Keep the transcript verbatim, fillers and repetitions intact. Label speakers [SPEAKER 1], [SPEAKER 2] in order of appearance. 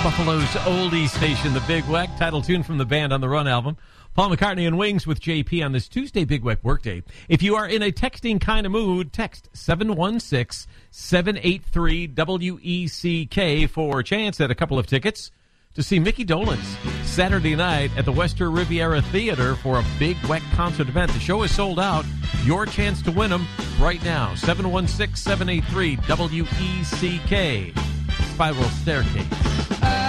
[SPEAKER 1] Buffalo's oldie station, the Big Weck, title tune from the Band on the Run album. Paul McCartney and Wings with J P on this Tuesday Big Weck workday. If you are in a texting kind of mood, text seven one six, seven eight three, W E C K for a chance at a couple of tickets to see Mickey Dolenz Saturday night at the Western Riviera Theater for a Big Weck concert event. The show is sold out. Your chance to win them right now. seven one six, seven eight three, W E C K. Spiral Staircase.